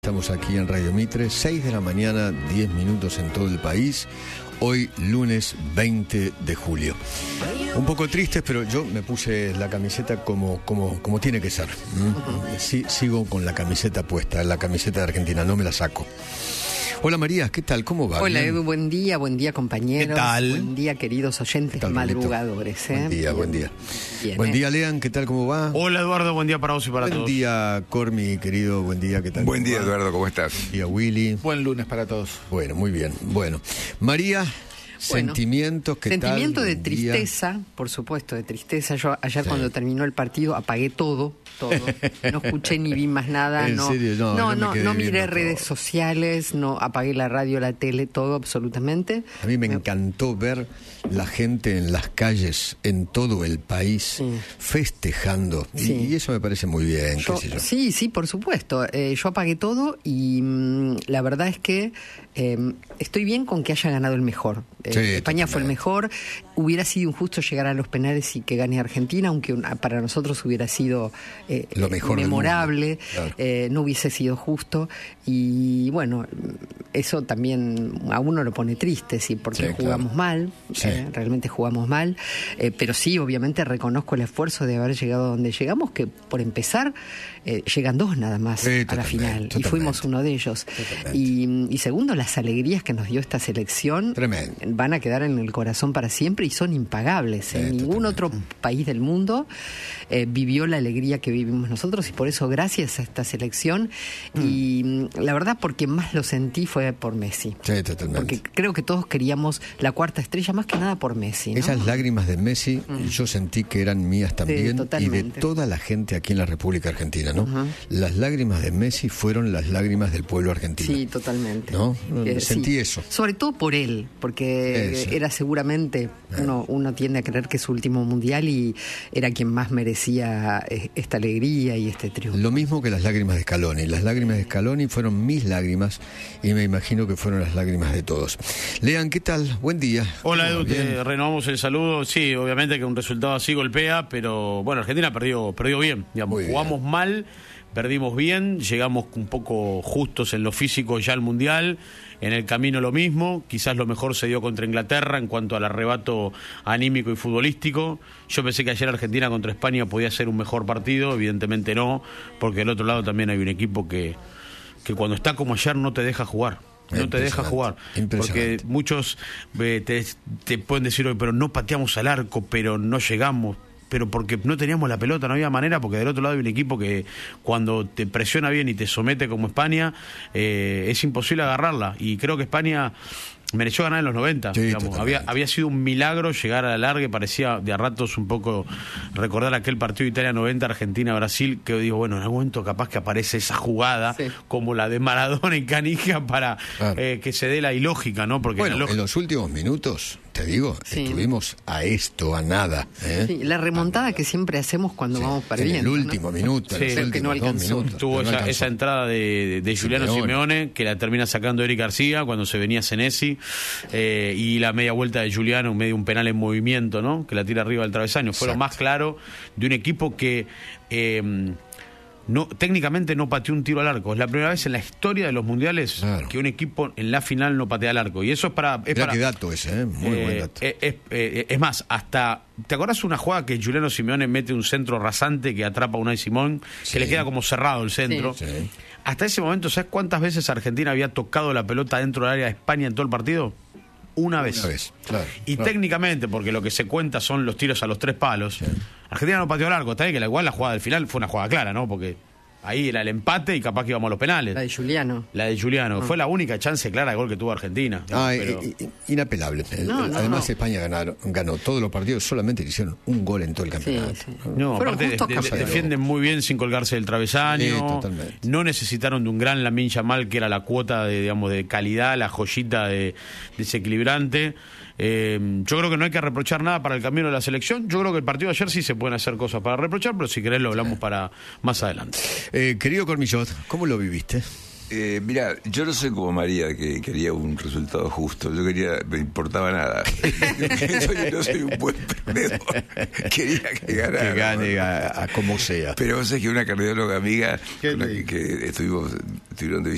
estamos aquí en Radio Mitre, 6 de la mañana, 10 minutos en todo el país. Hoy, lunes 20 de julio. Un poco tristes, pero yo me puse la camiseta como tiene que ser. Sí, sigo con la camiseta puesta, la camiseta de Argentina, no me la saco. Hola María, ¿qué tal? ¿Cómo va? Hola Edu, buen día compañeros. ¿Qué tal? Buen día queridos oyentes madrugadores. Buen día, buen día. Bien, buen día Lean, ¿qué tal? ¿Cómo va? Hola Eduardo, buen día para vos y para todos. Buen día Cormi, querido, buen día, ¿qué tal? Buen día Eduardo, ¿cómo estás? Buen día Willy. Buen lunes para todos. Bueno, muy bien. Bueno, María, sentimientos, ¿qué tal? Sentimiento de Buen día. tristeza, por supuesto, de tristeza. Yo ayer cuando terminó el partido apagué todo. No escuché ni vi más nada. ¿En serio? No miré redes sociales, no apagué la radio, la tele, todo absolutamente. A mí me encantó ver la gente en las calles en todo el país festejando. Sí. Y eso me parece muy bien, qué sé yo. Sí, por supuesto. Yo apagué todo y la verdad es que estoy bien con que haya ganado el mejor. España fue el mejor. Hubiera sido injusto llegar a los penales y que gane Argentina, aunque para nosotros hubiera sido lo mejor memorable. Claro. No hubiese sido justo. Y bueno, eso también a uno lo pone triste, sí, porque jugamos mal. Realmente jugamos mal. Pero sí, obviamente reconozco el esfuerzo de haber llegado a donde llegamos, que por empezar llegan dos nada más a la final. Y fuimos uno de ellos. Y segundo, las alegrías que nos dio esta selección van a quedar en el corazón para siempre y son impagables. Ningún otro país del mundo vivió la alegría que vivimos nosotros, y por eso gracias a esta selección. Y la verdad, porque más lo sentí fue por Messi. Sí, totalmente. Porque creo que todos queríamos la cuarta estrella, más que nada por Messi, ¿no? Esas lágrimas de Messi yo sentí que eran mías también, y de toda la gente aquí en la República Argentina, ¿no? Las lágrimas de Messi fueron las lágrimas del pueblo argentino. Sí, totalmente. ¿No? Sentí eso. Sobre todo por él, porque era seguramente, uno tiende a creer que es su último mundial y era quien más merecía esta alegría y este triunfo. Lo mismo que las lágrimas de Scaloni. Las lágrimas de Scaloni fueron mis lágrimas y me imagino que fueron las lágrimas de todos. Lean, ¿qué tal? Buen día. Hola Edu, te renovamos el saludo. Sí, obviamente que un resultado así golpea, pero bueno, Argentina perdió bien. Digamos, jugamos mal, perdimos bien, llegamos un poco justos en lo físico ya al Mundial. En el camino lo mismo, quizás lo mejor se dio contra Inglaterra en cuanto al arrebato anímico y futbolístico. Yo pensé que ayer Argentina contra España podía ser un mejor partido, evidentemente no, porque del otro lado también hay un equipo que cuando está como ayer no te deja jugar. No te deja jugar, porque muchos te pueden decir hoy, pero no pateamos al arco, pero no llegamos, pero porque no teníamos la pelota, no había manera, porque del otro lado hay un equipo que cuando te presiona bien y te somete como España, es imposible agarrarla, y creo que España mereció ganar en los 90, digamos. Había sido un milagro llegar a la larga, parecía de a ratos un poco recordar aquel partido de Italia 90, Argentina-Brasil, que digo, bueno, en algún momento capaz que aparece esa jugada, como la de Maradona y Caniggia, para que se dé la ilógica, ¿no? Porque en los últimos minutos, te digo, estuvimos a esto, a nada. Sí, la remontada que siempre hacemos cuando vamos perdiendo. En el último minuto, que no alcanzó. Tuvo esa entrada de Giuliano Simeone, que la termina sacando Eric García cuando se venía Senesi. Y la media vuelta de Giuliano, medio un penal en movimiento, ¿no? Que la tira arriba del travesaño. Fue lo más claro de un equipo que técnicamente no pateó un tiro al arco. Es la primera vez en la historia de los mundiales que un equipo en la final no patea al arco. Y eso es para... qué dato ese, muy buen dato. Es más, hasta... ¿Te acordás una jugada que Giuliano Simeone mete un centro rasante que atrapa a Unai Simón, que le queda como cerrado el centro? Sí. Hasta ese momento, ¿sabes cuántas veces Argentina había tocado la pelota dentro del área de España en todo el partido? Una vez. Y técnicamente, porque lo que se cuenta son los tiros a los 3 palos, Argentina no pateó al arco. Está bien que igual la jugada del final fue una jugada clara, ¿no? Porque ahí era el empate y capaz que íbamos a los penales. La de Giuliano. Fue la única chance clara de gol que tuvo Argentina. Inapelable. Además, España ganó todos los partidos, solamente le hicieron un gol en todo el campeonato. Aparte defienden muy bien sin colgarse del travesaño. No necesitaron de un gran Lamine Yamal, que era la cuota de calidad, la joyita de desequilibrante. Yo creo que no hay que reprochar nada para el camino de la selección. Yo creo que el partido de ayer sí se pueden hacer cosas para reprochar, pero si querés lo hablamos para más adelante. Querido Cormillot, ¿cómo lo viviste? Mira, yo no soy como María, que quería un resultado justo. Me importaba nada. No soy un buen perdedor. Quería que ganara. Que gane a como sea. Pero vos sabés que una cardióloga amiga que estuvieron de